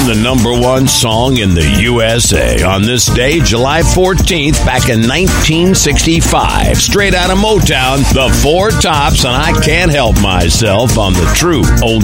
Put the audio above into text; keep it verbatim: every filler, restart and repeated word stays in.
became the number one song in the U S A on this day, July fourteenth, back in nineteen sixty-five. Straight out of Motown, the Four Tops, and I Can't Help Myself on the true old